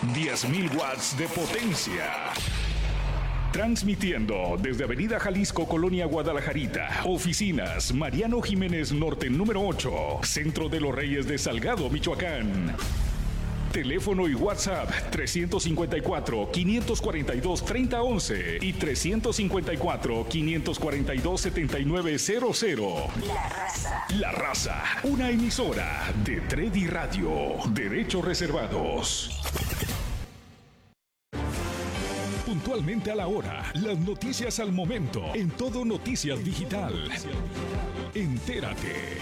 10.000 watts de potencia. Transmitiendo desde Avenida Jalisco, Colonia Guadalajarita. Oficinas Mariano Jiménez Norte, número 8. Centro de los Reyes de Salgado, Michoacán. Teléfono y WhatsApp 354-542-3011 y 354-542-7900. La Raza. La Raza, una emisora de Tredi Radio. Derechos reservados. Puntualmente a la hora, las noticias al momento, en Todo Noticias Digital. Entérate.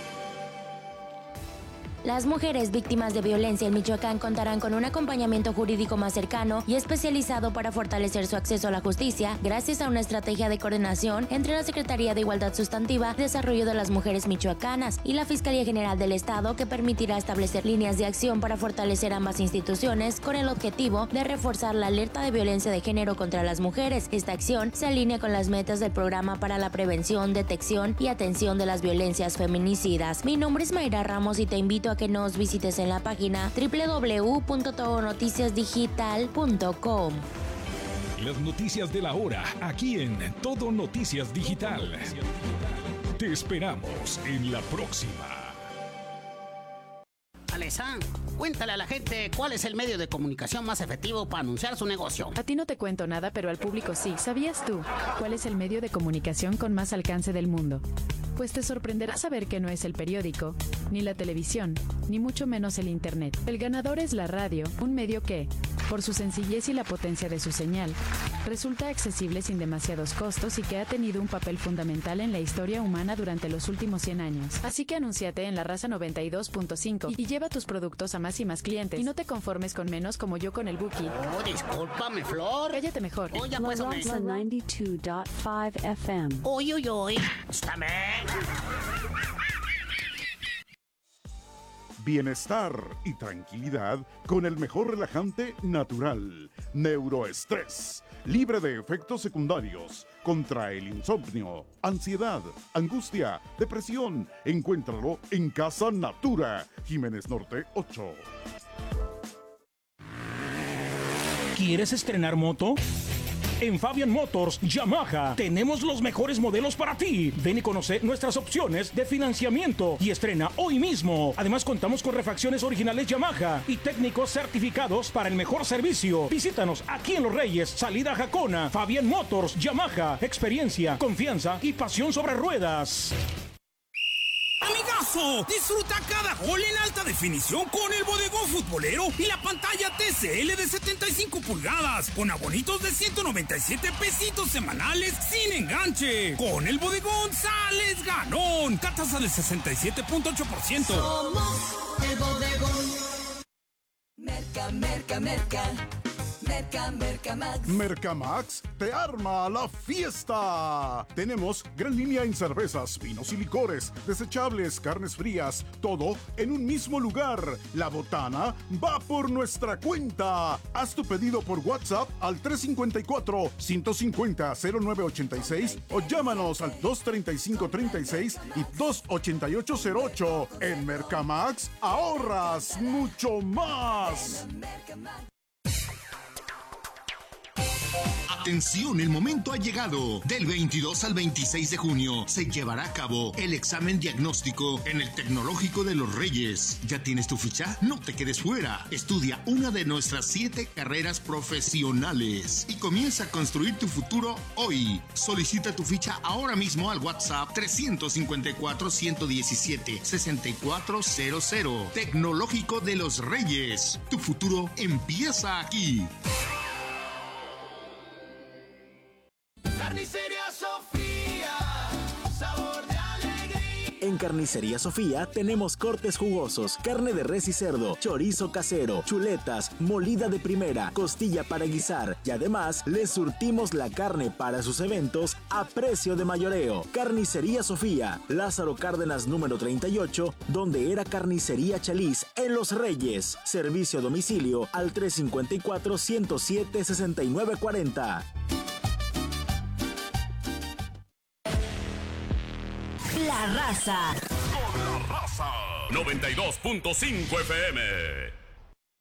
Las mujeres víctimas de violencia en Michoacán contarán con un acompañamiento jurídico más cercano y especializado para fortalecer su acceso a la justicia, gracias a una estrategia de coordinación entre la Secretaría de Igualdad Sustantiva, Desarrollo de las Mujeres Michoacanas y la Fiscalía General del Estado, que permitirá establecer líneas de acción para fortalecer ambas instituciones con el objetivo de reforzar la alerta de violencia de género contra las mujeres. Esta acción se alinea con las metas del Programa para la Prevención, Detección y Atención de las Violencias Feminicidas. Mi nombre es Mayra Ramos y te invito a que nos visites en la página www.todonoticiasdigital.com. Las noticias de la hora, aquí en Todo Noticias Digital. Te esperamos en la próxima. Alesa, cuéntale a la gente cuál es el medio de comunicación más efectivo para anunciar su negocio. A ti no te cuento nada, pero al público sí. ¿Sabías tú cuál es el medio de comunicación con más alcance del mundo? Pues te sorprenderá saber que no es el periódico, ni la televisión, ni mucho menos el internet. El ganador es la radio, un medio que, por su sencillez y la potencia de su señal, resulta accesible sin demasiados costos y que ha tenido un papel fundamental en la historia humana durante los últimos 100 años. Así que anúnciate en La Raza 92.5 y lleva tus productos a más y más clientes. Y no te conformes con menos, como yo con el Buki. Oh, discúlpame, Flor. Cállate mejor. Oh, ya pues, La Raza 92.5 FM. Uy, uy, uy. Estáme. Bienestar y tranquilidad con el mejor relajante natural. Neuroestrés, libre de efectos secundarios, contra el insomnio, ansiedad, angustia, depresión. Encuéntralo en Casa Natura, Jiménez Norte 8. ¿Quieres estrenar moto? En Fabian Motors Yamaha tenemos los mejores modelos para ti. Ven y conoce nuestras opciones de financiamiento y estrena hoy mismo. Además, contamos con refacciones originales Yamaha y técnicos certificados para el mejor servicio. Visítanos aquí en Los Reyes, salida Jacona. Fabian Motors Yamaha, experiencia, confianza y pasión sobre ruedas. ¡Amigazo! Disfruta cada gol en alta definición con el bodegón futbolero y la pantalla TCL de 75 pulgadas con abonitos de 197 pesitos semanales sin enganche. Con el bodegón sales ganón. Tasa del 67.8%. Somos el bodegón. Merca. Mercamax. Mercamax te arma la fiesta. Tenemos gran línea en cervezas, vinos y licores, desechables, carnes frías, todo en un mismo lugar. La botana va por nuestra cuenta. Haz tu pedido por WhatsApp al 354-150-0986 o llámanos al 235-36 y 288-08. En Mercamax ahorras mucho más. Atención, el momento ha llegado. Del 22 al 26 de junio se llevará a cabo el examen diagnóstico en el Tecnológico de Los Reyes. ¿Ya tienes tu ficha? No te quedes fuera. Estudia una de nuestras 7 carreras profesionales y comienza a construir tu futuro hoy. Solicita tu ficha ahora mismo al WhatsApp 354-117-6400. Tecnológico de Los Reyes. Tu futuro empieza aquí. Carnicería Sofía, sabor de alegría. En Carnicería Sofía tenemos cortes jugosos, carne de res y cerdo, chorizo casero, chuletas, molida de primera, costilla para guisar y además les surtimos la carne para sus eventos a precio de mayoreo. Carnicería Sofía, Lázaro Cárdenas número 38, donde era Carnicería Chaliz en Los Reyes. Servicio a domicilio al 354-107-6940. La Raza. Con La Raza. 92.5 FM.